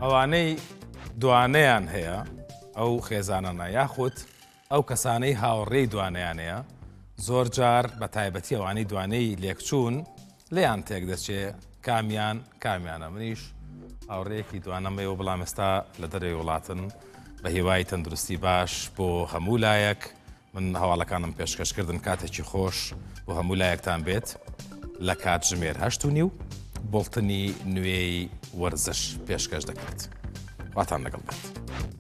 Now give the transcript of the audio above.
ئەوانەی دوانەیان هەیە ئەو خێزانانە یاخود ئەو کەسانەی هاوڕێی دوانەیانەیە زۆر جار بە تایبەتی ئەوانەی دوانەی لێکچوون لێیان تێک دەچێ کامیانە منیش هاوڕێیەکی دوانەمەوە بەڵام ئێستا لە دەرەوەی وڵاتن بە هیوای تەندروستی باش بۆ هەموو لایەک من هەواڵەکانم پێشکەشکردن کاتێکی خۆش بۆ هەموو لایەکتان بێت لە کاتژمێر 8:30 بڵتنی نوێی وەرزش پێشکەش دەکرێت. واتان لەگەڵ بێت.